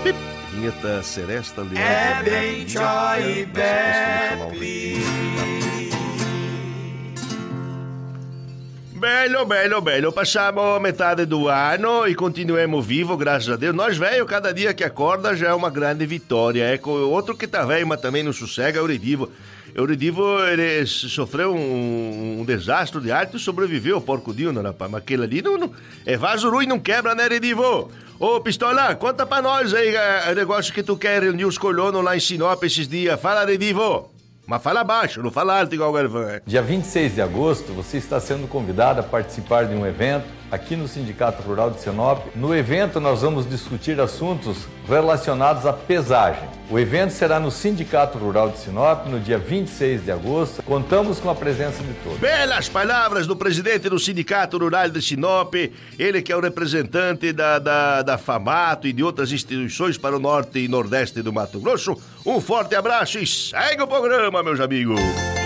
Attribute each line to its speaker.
Speaker 1: Vinheta Seresta Leandro.
Speaker 2: É bem joy
Speaker 1: Bello. Passamos metade do ano e continuamos vivos, graças a Deus. Nós, velho, cada dia que acorda já é uma grande vitória. Outro que tá velho, mas também não sossega, é o Redivo. O Redivo, ele sofreu um desastre de arte e sobreviveu, porco Dino, rapaz. Mas aquele ali não, é vaso ruim, não quebra, né, Redivo? Ô, Pistola, conta pra nós aí o negócio que tu quer reunir os colonos lá em Sinop esses dias. Fala, Redivo. Mas fala baixo, não fala alto igual o Galvão.
Speaker 3: Dia 26 de agosto, você está sendo convidado a participar de um evento aqui no Sindicato Rural de Sinop. No evento, nós vamos discutir assuntos relacionados à pesagem. O evento será no Sindicato Rural de Sinop, no dia 26 de agosto. Contamos com a presença de todos.
Speaker 1: Belas palavras do presidente do Sindicato Rural de Sinop, ele que é o representante da FAMATO e de outras instituições para o norte e nordeste do Mato Grosso. Um forte abraço e segue o programa, meus amigos.